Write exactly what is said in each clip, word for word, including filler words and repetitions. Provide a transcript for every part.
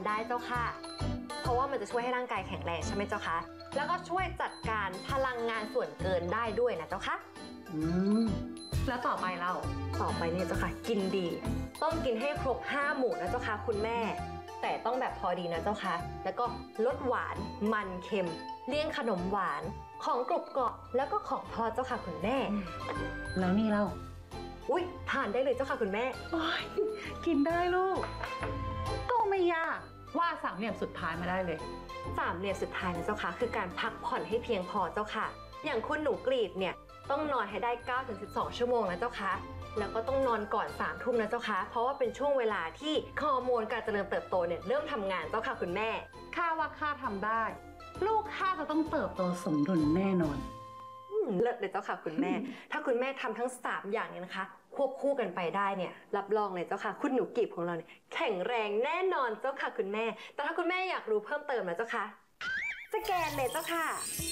ได้เจ้าค่ะเพราะว่ามันจะช่วยให้ร่างกายแข็งแรงใช่ไหมเจ้าคะแล้วก็ช่วยจัดการพลังงานส่วนเกินได้ด้วยนะเจ้าค่ะอืมแล้วต่อไปเราต่อไปเนี่ยเจ้าค่ะกินดีต้องกินให้ครบห้าหมู่นะเจ้าค่ะคุณแม่แต่ต้องแบบพอดีนะเจ้าค่ะแล้วก็ลดหวานมันเค็มเลี่ยงขนมหวานของกรุบกรอบแล้วก็ของทอดเจ้าค่ะคุณแม่แล้วนี่เราอุ๊ยทานได้เลยเจ้าค่ะคุณแม่โอ้ยกินได้ลูกก็ไม่ยากว่าสามเหลี่ยมสุดท้ายมาได้เลยสามเหลี่ยมสุดท้ายนะเจ้าค่ะคือการพักผ่อนให้เพียงพอเจ้าค่ะอย่างคุณหนูกรีดเนี่ยต้องนอนให้ได้ เก้าถึงสิบสอง ชั่วโมงนะเจ้าค่ะแล้วก็ต้องนอนก่อนสามทุ่มนะเจ้าค่ะเพราะว่าเป็นช่วงเวลาที่ฮอร์โมนการเจริญเติบโตเนี่ยเริ่มทำงานเจ้าค่ะคุณแม่ข้าว่าข้าทำได้ลูกข้าจะต้องเติบโตสมดุลแน่นอนเลิศเลยเจ้าค่ะคุณแม่ถ้าคุณแม่ทำทั้งสามอย่างเนี่ยนะคะควบคู่กันไปได้เนี่ยรับรองเลยเจ้าค่ะคุณหนูกีบของเราเนี่ยแข็งแรงแน่นอนเจ้าค่ะคุณแม่แต่ถ้าคุณแม่อยากรู้เพิ่มเติมนะเจ้าค่ะสแกนเลยเจ้าค่ะ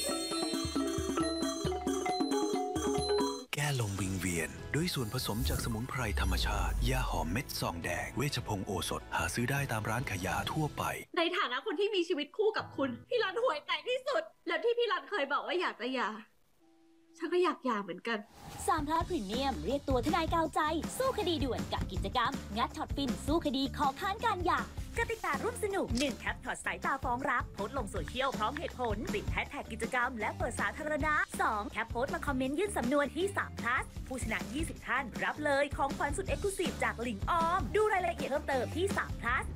แก้ลมวิงเวียนด้วยส่วนผสมจากสมุนไพรธรรมชาติยาหอมเม็ดซองแดงเวชพงศ์โอสถหาซื้อได้ตามร้านขายยาทั่วไปในฐานะคนที่มีชีวิตคู่กับคุณพี่รันห่วยแตกที่สุดแล้วที่พี่รันเคยบอกว่าอยากจะหย่าฉันก็อยากหย่าเหมือนกันสามพลัสพรีเมียมเรียกตัวทนายกาวใจสู้คดีด่วนกับกิจกรรมงัดช็อตฟินสู้คดีขอค้านการหย่ากติการ่วมสนุกหนึ่งแคปถอดสายตาฟ้องรักโพสต์ลงโซเชียลพร้อมเหตุผลติดแฮชแท็กกิจกรรมและเปิดสาธารณะสองแคปโพสต์มาคอมเมนต์ยื่นสำนวนที่สามพลัสผู้ชนะยี่สิบท่านรับเลยของขวัญสุดเอ็กซ์คลูซีฟจากหลิงออมดูรายละเอียดเพิ่มเติมที่สามพลัส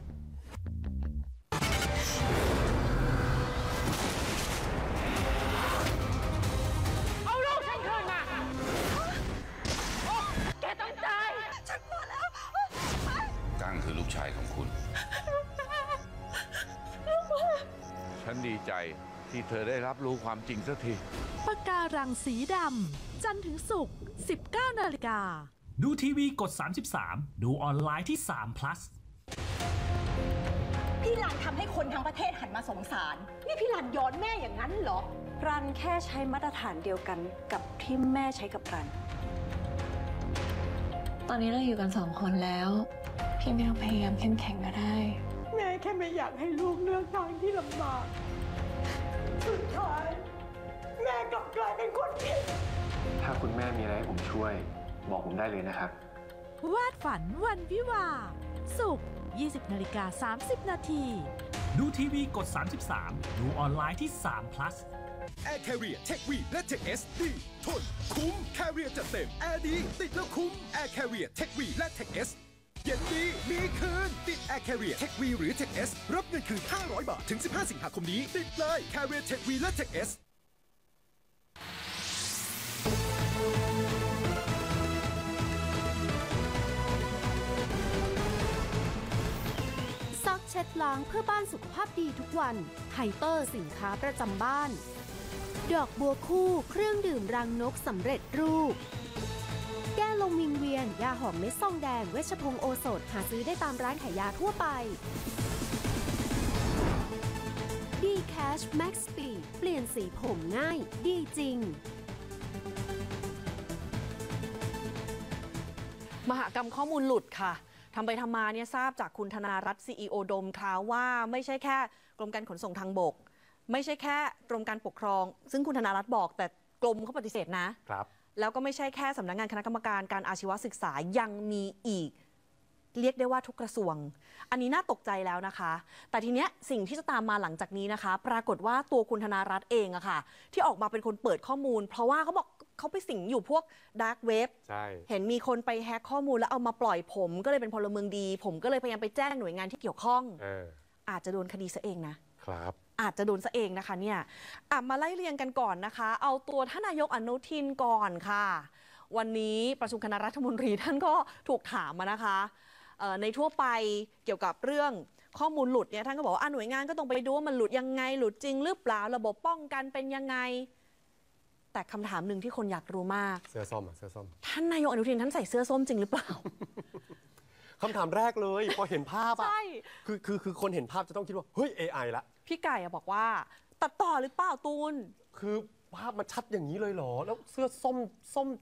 กั้งคือลูกชายของคุณฉันดีใจที่เธอได้รับรู้ความจริงสักทีปากการังสีดำจันทร์ถึงศุกร์ สิบเก้านาฬิกาดูทีวีกดสามสิบสามดูออนไลน์ที่สาม plus พี่รันทำให้คนทั้งประเทศหันมาสงสารนี่พี่รันย้อนแม่อย่างนั้นเหรอรันแค่ใช้มาตรฐานเดียวกันกับที่แม่ใช้กับรันตอนนี้เราอยู่กันสองคนแล้วพี่ไม่ต้องพยายามเข้มแข็งก็ได้แม่แค่ไม่อยากให้ลูกเลือกทางที่ลำบากสุดท้ายแม่กลับกลายเป็นคนผิดถ้าคุณแม่มีอะไรให้ผมช่วยบอกผมได้เลยนะครับวาดฝันวันวิวาศุกร์ ยี่สิบนาฬิกาสามสิบนาทีดูทีวีกดสามสิบสามดูออนไลน์ที่สาม plus Air Carrier Tech V และ Tech S ดีทนคุ้ม Carrier จัดเต็มแอร์ดีติดแล้วคุ้ม Air Carrier Tech V และ Tech S เย็นดีมีคืนติด Air Carrier Tech V หรือ Tech S รับเงินคืนห้าร้อยบาทถึงสิบห้าสิงหาคมนี้ติดเลย Carrier Tech V และ Tech S ซักเช็ดล้างเพื่อบ้านสุขภาพดีทุกวันไฮเปอร์สินค้าประจำบ้านดอกบัวคู่เครื่องดื่มรังนกสำเร็จรูปแก้ลมวิงเวียนยาหอมเม็ดซองแดงเวชพงศ์โอสถหาซื้อได้ตามร้านขายยาทั่วไปดีแคชแม็กซ์สปีดเปลี่ยนสีผมง่ายดีจริงมหกรรมข้อมูลหลุดค่ะทำไปทำมาเนี่ยทราบจากคุณธนารัตน์ ซี อี โอ ดมคราวว่าไม่ใช่แค่กรมการขนส่งทางบกไม่ใช่แค่กรมการปกครองซึ่งคุณธนารัตน์บอกแต่กรมเขาปฏิเสธนะครับแล้วก็ไม่ใช่แค่สำนักงานคณะกรรมการการอาชีวศึกษายังมีอีกเรียกได้ว่าทุกกระทรวงอันนี้น่าตกใจแล้วนะคะแต่ทีเนี้ยสิ่งที่จะตามมาหลังจากนี้นะคะปรากฏว่าตัวคุณธนารัตน์เองอะค่ะที่ออกมาเป็นคนเปิดข้อมูลเพราะว่าเขาบอกเขาไปสิงอยู่พวกดาร์กเว็บเห็นมีคนไปแฮกข้อมูลแล้วเอามาปล่อยผมก็เลยเป็นพลเมืองดีผมก็เลยพยายามไปแจ้งหน่วยงานที่เกี่ยวข้องเอออาจจะโดนคดีซะเองนะครับอาจจะโดนซะเองนะคะเนี่ยอ่ะมาไล่เรียงกันก่อนนะคะเอาตัวท่านนายกอนุทินก่อนค่ะวันนี้ประชุมคณะรัฐมนตรีท่านก็ถูกถามมานะคะในทั่วไปเกี่ยวกับเรื่องข้อมูลหลุดเนี่ยท่านก็บอกว่าหน่วยงานก็ต้องไปดูว่ามันหลุดยังไงหลุดจริงหรือเปล่าระบบป้องกันเป็นยังไงแต่คำถามหนึ่งที่คนอยากรู้มากเสื้อส้มอ่ะเสื้อส้มท่านนายกอนุทินท่านใส่เสื้อส้มจริงหรือเปล่าคำถามแรกเลยพอเห็นภาพอ่ะคือคือคือคนเห็นภาพจะต้องคิดว่าเฮ้ย เอ ไอ ละพี่ไก่บอกว่าตัดต่อหรือเปล่าตูนคือภาพมันชัดอย่างนี้เลยเหรอแล้วเสื้อส้มส้ม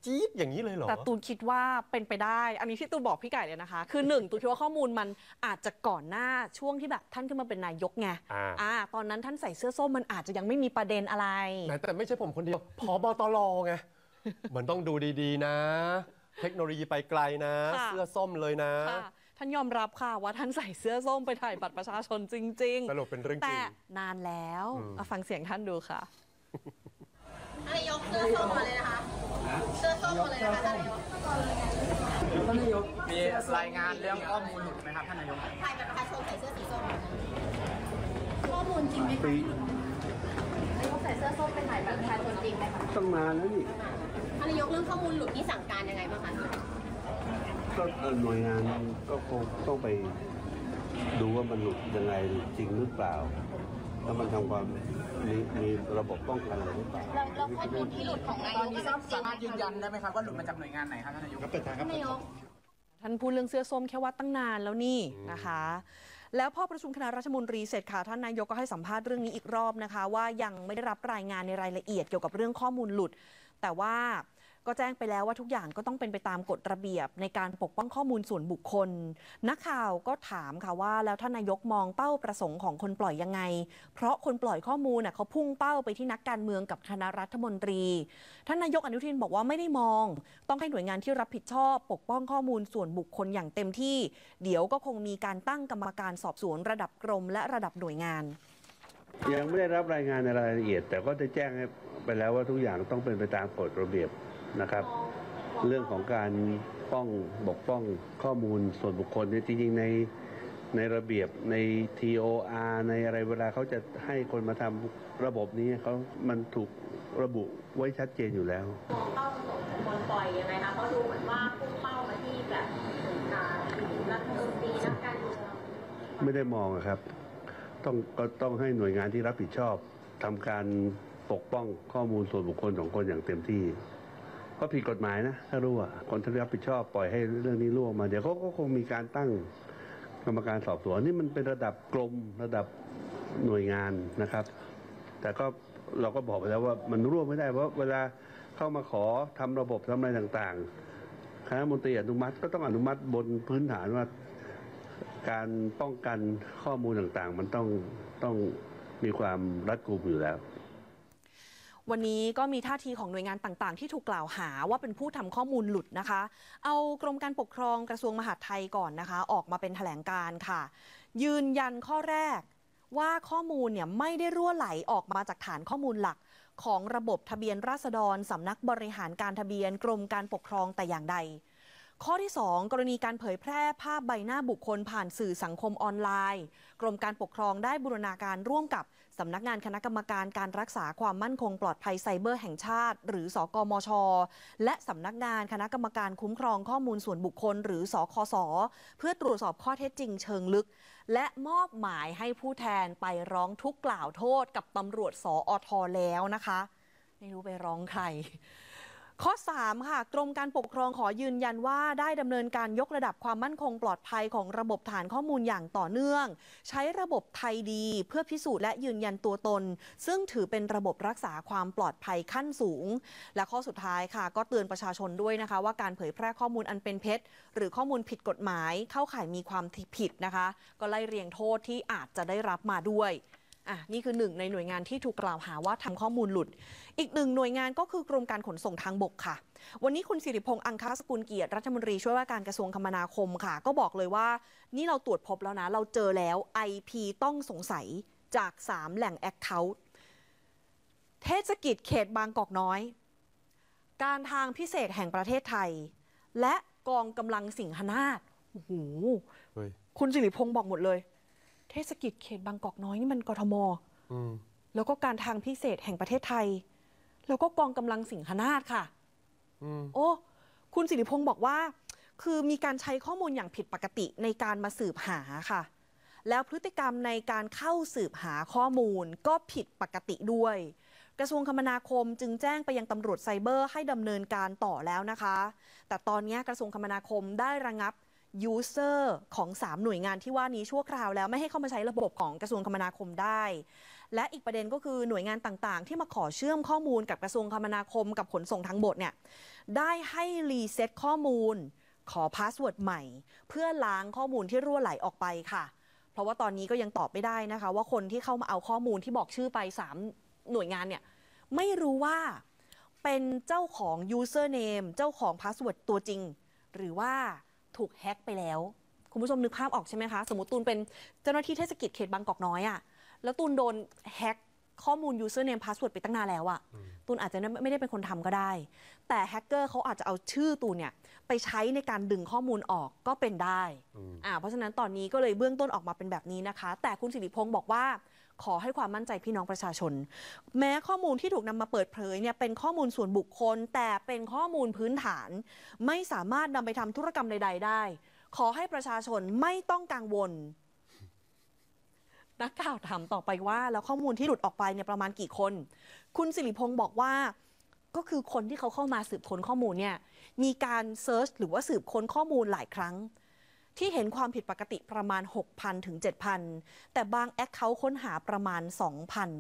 จี๊ดอย่างนี้เลยเหรอแต่ตูนคิดว่าเป็นไปได้อันนี้ที่ตูนบอกพี่ไก่เลยนะคะคือหนึ่งตูนคิดว่าข้อมูลมันอาจจะก่อนหน้าช่วงที่แบบท่านขึ้นมาเป็นนายกไงอ่าตอนนั้นท่านใส่เสื้อส้มมันอาจจะยังไม่มีประเด็นอะไรแต่ไม่ใช่ผมคนเดียวผบตรไงมันต้องดูดีๆนะเทคโนโลยีไปไกลนะเสื้อส้มเลยนะท่านยอมรับค่ะว่าท่านใส่เสื้อส้มไปถ่ายบัตรประชาชนจริงๆสรุปเป็นเรื่องจริงแต่นานแล้วฟังเสียงท่านดูค่ะท่านนายกเสื้อส้มมาเลยนะคะเสื้อส้มมาเลยนะคะท่านนายกท่านนายกมีรายงานเรื่องข้อมูลหลุดไหมครับท่านนายกถ่ายบัตรประชาชนใส่เสื้อสีส้มข้อมูลจริงไหมคะนายกใส่เสื้อส้มไปถ่ายบัตรประชาชนจริงไหมคะต้องมาแล้วนี่ท่านนายกเรื่องข้อมูลหลุดนี่สั่งการยังไงบ้างคะก็หน่วยงานก็คงต้องไปดูว่ามันหลุดยังไงจริงหรือเปล่าแล้วมันทำความมีมีระบบป้องกันอะไรหรือเปล่าแล้วข้อมูลที่หลุดของนายกตอนนี้สามารถยืนยันได้ไหมครับว่าหลุดมาจากหน่วยงานไหนครับท่านนายกครับท่านนายกท่านพูดเรื่องเสื้อส้มแค่ว่าตั้งนานแล้วนี่นะคะแล้วพอประชุมคณะรัฐมนตรีเสร็จค่ะท่านนายกก็ให้สัมภาษณ์เรื่องนี้อีกรอบนะคะว่ายังไม่ได้รับรายงานในรายละเอียดเกี่ยวกับเรื่องข้อมูลหลุดแต่ว่าก็แจ้งไปแล้วว่าทุกอย่างก็ต้องเป็นไปตามกฎระเบียบในการปกป้องข้อมูลส่วนบุคคลนักข่าวก็ถามค่ะว่าแล้วท่านนายกมองเป้าประสงค์ของคนปล่อยยังไงเพราะคนปล่อยข้อมูลน่ะเขาพุ่งเป้าไปที่นักการเมืองกับคณะรัฐมนตรีท่านนายกอนุทินบอกว่าไม่ได้มองต้องให้หน่วยงานที่รับผิดชอบปกป้องข้อมูลส่วนบุคคลอย่างเต็มที่เดี๋ยวก็คงมีการตั้งกรรมการสอบสวนระดับกรมและระดับหน่วยงานยังไม่ได้รับรายงานในรายละเอียดแต่ก็ได้แจ้งไปแล้วว่าทุกอย่างต้องเป็นไปตามกฎระเบียบนะครับเรื่องของการป้องบกป้องข้อมูลส่วนบุคคลเนี่ยจริงๆในในระเบียบใน ที โอ อาร์ ในอะไรเวลาเขาจะให้คนมาทำระบบนี้เขามันถูกระบุไว้ชัดเจนอยู่แล้วมองเป้าประสงค์ของคนปล่อยยังไงคะเขาดูเหมือนว่าพุ่งเป้ามาที่แบบรัฐมนตรีนักการเมืองไม่ได้มองครับต้องก็ต้องให้หน่วยงานที่รับผิดชอบทำการปกป้องข้อมูลส่วนบุคคลของคนอย่างเต็มที่ก็ผิดกฎหมายนะถ้ารู้ว่าคนที่รับผิดชอบปล่อยให้เรื่องนี้ล่วงมาเดี๋ยวเขาก็คงมีการตั้งกรรมการสอบสวนนี่มันเป็นระดับกรมระดับหน่วยงานนะครับแต่ก็เราก็บอกไปแล้วว่ามันร่วมไม่ได้เพราะเวลาเข้ามาขอทำระบบทำอะไรต่างๆคณะมนตรีอนุมัติก็ต้องอนุมัติบนพื้นฐานว่าการป้องกันข้อมูลต่างๆมันต้องต้องมีความรัดกุมอยู่แล้ววันนี้ก็มีท่าทีของหน่วยงานต่างๆที่ถูกกล่าวหาว่าเป็นผู้ทำข้อมูลหลุดนะคะเอากรมการปกครองกระทรวงมหาดไทยก่อนนะคะออกมาเป็นแถลงการค่ะยืนยันข้อแรกว่าข้อมูลเนี่ยไม่ได้รั่วไหลออกมาจากฐานข้อมูลหลักของระบบทะเบียนราษฎรสำนักบริหารการทะเบียนกรมการปกครองแต่อย่างใดข้อที่สองกรณีการเผยแพร่ภาพใบหน้าบุคคลผ่านสื่อสังคมออนไลน์กรมการปกครองได้บูรณาการร่วมกับสำนักงานคณะกรรมการการรักษาความมั่นคงปลอดภัยไซเบอร์แห่งชาติหรือสกมช.และสำนักงานคณะกรรมการคุ้มครองข้อมูลส่วนบุคคลหรือสคส.เพื่อตรวจสอบข้อเท็จจริงเชิงลึกและมอบหมายให้ผู้แทนไปร้องทุกข์กล่าวโทษกับตำรวจสอท.แล้วนะคะไม่รู้ไปร้องใครข้อสามค่ะกรมการปกครองขอยืนยันว่าได้ดำเนินการยกระดับความมั่นคงปลอดภัยของระบบฐานข้อมูลอย่างต่อเนื่องใช้ระบบไทยดีเพื่อพิสูจน์และยืนยันตัวตนซึ่งถือเป็นระบบรักษาความปลอดภัยขั้นสูงและข้อสุดท้ายค่ะก็เตือนประชาชนด้วยนะคะว่าการเผยแพร่ข้อมูลอันเป็นเท็จหรือข้อมูลผิดกฎหมายเข้าข่ายมีความผิดนะคะก็ไล่เรียงโทษที่อาจจะได้รับมาด้วยอ่ะนี่คือหนึ่งในหน่วยงานที่ถูกกล่าวหาว่าทำข้อมูลหลุดอีกหนึ่งหน่วยงานก็คือกรมการขนส่งทางบกค่ะวันนี้คุณสิริพงษ์อังคสกุลเกียรติรัฐมนตรีช่วยว่าการกระทรวงคมนาคมค่ะก็บอกเลยว่านี่เราตรวจพบแล้วนะเราเจอแล้ว ไอ พี ต้องสงสัยจากสามแหล่ง Account เทศกิจเขตบางกอกน้อยการทางพิเศษแห่งประเทศไทยและกองกำลังสิงหนาฏโอ้โหคุณสิริพงษ์บอกหมดเลยเทศกิจเขตบางกอกน้อยนี่มันกทมแล้วก็การทางพิเศษแห่งประเทศไทยแล้วก็กองกำลังสิงหนาฏค่ะโอ้คุณสิริพงษ์บอกว่าคือมีการใช้ข้อมูลอย่างผิดปกติในการมาสืบหาค่ะแล้วพฤติกรรมในการเข้าสืบหาข้อมูลก็ผิดปกติด้วยกระทรวงคมนาคมจึงแจ้งไปยังตำรวจไซเบอร์ให้ดำเนินการต่อแล้วนะคะแต่ตอนนี้กระทรวงคมนาคมได้ระงับยูเซอร์ของสามหน่วยงานที่ว่านี้ชั่วคราวแล้วไม่ให้เข้ามาใช้ระบบของกระทรวงคมนาคมได้และอีกประเด็นก็คือหน่วยงานต่างๆที่มาขอเชื่อมข้อมูลกับกระทรวงคมนาคมกับขนส่งทางบกเนี่ยได้ให้รีเซ็ตข้อมูลขอพาสเวิร์ดใหม่เพื่อล้างข้อมูลที่รั่วไหลออกไปค่ะเพราะว่าตอนนี้ก็ยังตอบไม่ได้นะคะว่าคนที่เข้ามาเอาข้อมูลที่บอกชื่อไปสามหน่วยงานเนี่ยไม่รู้ว่าเป็นเจ้าของ username เจ้าของพาสเวิร์ดตัวจริงหรือว่าถูกแฮ็กไปแล้วคุณผู้ชมนึกภาพออกใช่ไหมคะสมมติตูนเป็นเจ้าหน้าที่เทศกิจเขตบางกอกน้อยอะแล้วตูนโดนแฮ็กข้อมูล username password ไปตั้งนานแล้วอะตูนอาจจะไม่ได้เป็นคนทำก็ได้แต่แฮกเกอร์เขาอาจจะเอาชื่อตูนเนี่ยไปใช้ในการดึงข้อมูลออกก็เป็นได้อ่าเพราะฉะนั้นตอนนี้ก็เลยเบื้องต้นออกมาเป็นแบบนี้นะคะแต่คุณสิริพงศ์บอกว่าขอให้ความมั่นใจพี่น้องประชาชนแม้ข้อมูลที่ถูกนำมาเปิดเผยเนี่ยเป็นข้อมูลส่วนบุคคลแต่เป็นข้อมูลพื้นฐานไม่สามารถนำไปทำธุรกรรมใดๆได้ขอให้ประชาชนไม่ต้องกังวลนักข่าวถามต่อไปว่าแล้วข้อมูลที่หลุดออกไปเนี่ยประมาณกี่คนคุณสิริพงศ์บอกว่าก็คือคนที่เขาเข้ามาสืบค้นข้อมูลเนี่ยมีการเซิร์ชหรือว่าสืบค้นข้อมูลหลายครั้งที่เห็นความผิดปกติประมาณ หกพัน ถึง เจ็ดพัน แต่บางแอคเคาท์ค้นหาประมาณ สองพัน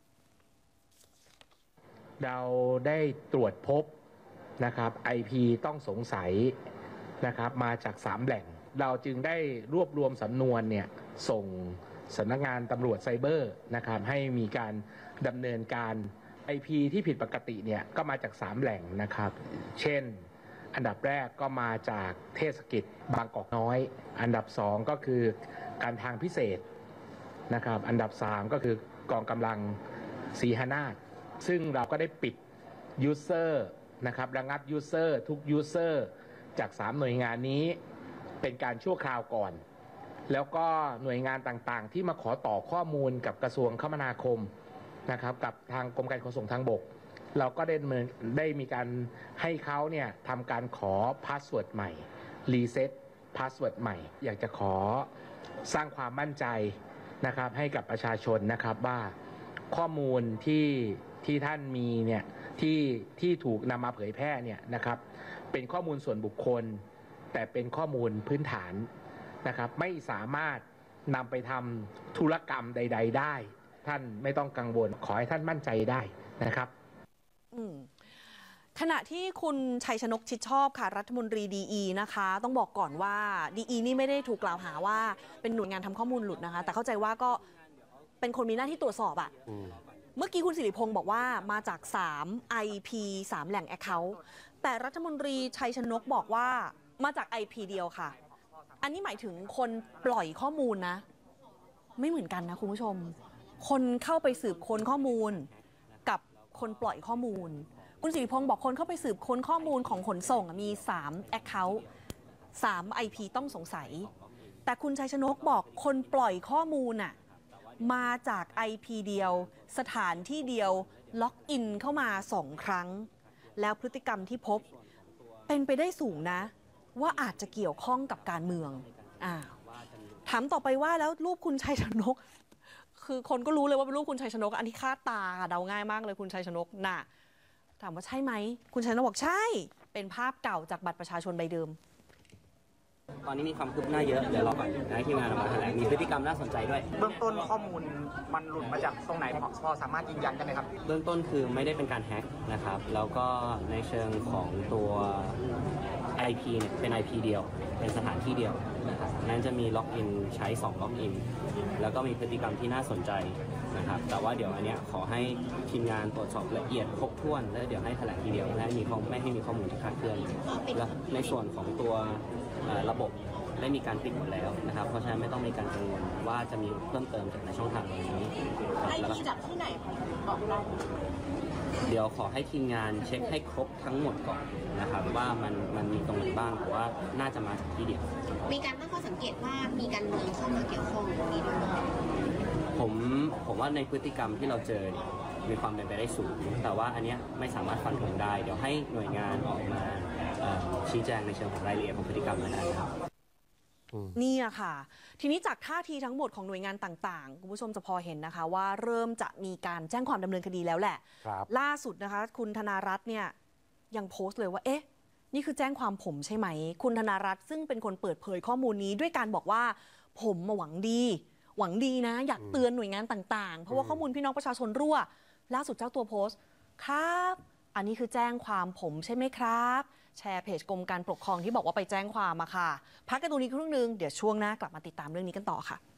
เราได้ตรวจพบนะครับ ไอ พี ต้องสงสัยนะครับมาจากสามแหล่งเราจึงได้รวบรวมสำนวนเนี่ยส่งสำนักงานตำรวจไซเบอร์นะครับให้มีการดำเนินการ ไอ พี ที่ผิดปกติเนี่ยก็มาจากสามแหล่งนะครับเช่นอันดับแรกก็มาจากเทศกิจบางกอกน้อยอันดับสองก็คือการทางพิเศษนะครับอันดับสามก็คือกองกำลังศรีหนาถซึ่งเราก็ได้ปิดยูเซอร์นะครับระงับยูเซอร์ทุกยูเซอร์จากสามหน่วยงานนี้เป็นการชั่วคราวก่อนแล้วก็หน่วยงานต่างๆที่มาขอต่อข้อมูลกับกระทรวงคมนาคมนะครับกับทางกรมการขนส่งทางบกเราก็ได้ได้มีการให้เขาเนี่ยทำการขอพาสเวิร์ดใหม่รีเซ็ตพาสเวิร์ดใหม่อยากจะขอสร้างความมั่นใจนะครับให้กับประชาชนนะครับว่าข้อมูลที่ที่ท่านมีเนี่ยที่ที่ถูกนำมาเผยแพร่เนี่ยนะครับเป็นข้อมูลส่วนบุคคลแต่เป็นข้อมูลพื้นฐานนะครับไม่สามารถนำไปทำธุรกรรมใดๆได้ท่านไม่ต้องกังวลขอให้ท่านมั่นใจได้นะครับขณะที่คุณชัยชนกชิดชอบค่ะรัฐมนตรี ดี อี นะคะต้องบอกก่อนว่า ดี อี นี่ไม่ได้ถูกกล่าวหาว่าเป็นหน่วยงานทำข้อมูลหลุดนะคะแต่เข้าใจว่าก็เป็นคนมีหน้าที่ตรวจสอบอะเมื่อกี้คุณสิริพงศ์บอกว่ามาจากสาม ไอ พี สามแหล่ง Account แต่รัฐมนตรีชัยชนกบอกว่ามาจาก ไอ พี เดียวค่ะอันนี้หมายถึงคนปล่อยข้อมูลนะไม่เหมือนกันนะคุณผู้ชมคนเข้าไปสืบค้นข้อมูลกับคนปล่อยข้อมูลคุณสิริพงศ์บอกคนเข้าไปสืบค้นข้อมูลของขนส่งมีสาม Account สาม ไอ พี ต้องสงสัยแต่คุณชัยชนกบอกคนปล่อยข้อมูลน่ะมาจาก ไอ พี เดียวสถานที่เดียวล็อกอินเข้ามาสองครั้งแล้วพฤติกรรมที่พบเป็นไปได้สูงนะว่าอาจจะเกี่ยวข้องกับการเมืองอ่าถามต่อไปว่าแล้วรูปคุณชัยชนกคือคนก็รู้เลยว่าเป็นรูปคุณชัยชนกอันที่คาดตาเดาง่ายมากเลยคุณชัยชนกน่ะถามว่าใช่ไหมคุณชัยชนกบอกใช่เป็นภาพเก่าจากบัตรประชาชนใบเดิมตอนนี้มีความคืบหน้าเยอะเดี๋ยวรอก่อนนะที่งานมาแถลงมีพฤติกรรมน่าสนใจด้วยเบื้องต้นข้อมูลมันหลุดมาจากตรงไหนพอสามารถยืนยันได้ไหมครับเบื้องต้นคือไม่ได้เป็นการแฮ็กนะครับแล้วก็ในเชิงของตัว ไอ พี เนี่ยเป็น ไอ พี เดียวเป็นสถานที่เดียวนะครับนั้นจะมีล็อกอินใช้สองล็อกอินแล้วก็มีพฤติกรรมที่น่าสนใจนะครับแต่ว่าเดี๋ยวอันเนี้ยขอให้ทีมงานตรวจสอบละเอียดครบถ้วนแล้วเดี๋ยวให้แถลงทีเดียวและมีข้อไม่ให้มีข้อมูลที่คลาดเคลื่อนและในส่วนของตัวระบบได้มีการปิดหมดแล้วนะครับเพราะฉะนั้นไม่ต้องมีการกังวลว่าจะมีเพิ่มเติมจากในช่องทางเหล่านี้ไอพีจากที่ไหนบอกได้เดี๋ยวขอให้ทีมงานเช็คให้ครบทั้งหมดก่อนนะครับว่ามันมันมีตรงไหนบ้างแต่ว่าน่าจะมาจากที่เดียวมีการตั้งข้อสังเกตว่ามีการเมืองเข้ามาเกี่ยวข้องตรงนี้ด้วยผมผมว่าในพฤติกรรมที่เราเจอมีความเป็นไปได้สูงแต่ว่าอันเนี้ยไม่สามารถฟันธงได้เดี๋ยวให้หน่วยงานออกมาชี้แจงในเชิงของรายละเอียดของพฤติกรรมนั้นนะครับนี่อะค่ะทีนี้จากท่าทีทั้งหมดของหน่วยงานต่างๆคุณผู้ชมจะพอเห็นนะคะว่าเริ่มจะมีการแจ้งความดำเนินคดีแล้วแหละล่าสุดนะคะคุณธนารัตน์เนี่ยยังโพสต์เลยว่าเอ๊ะนี่คือแจ้งความผมใช่ไหมคุณธนารัตน์ซึ่งเป็นคนเปิดเผยข้อมูลนี้ด้วยการบอกว่าผมมาหวังดีหวังดีนะอยากเตือนหน่วยงานต่างๆเพราะว่าข้อมูลพี่น้องประชาชนรั่วล่าสุดเจ้าตัวโพสต์ครับอันนี้คือแจ้งความผมใช่ไหมครับแชร์เพจกรมการปกครองที่บอกว่าไปแจ้งความมาค่ะพักกันตรงนี้ครึ่งนึงเดี๋ยวช่วงหน้ากลับมาติดตามเรื่องนี้กันต่อค่ะ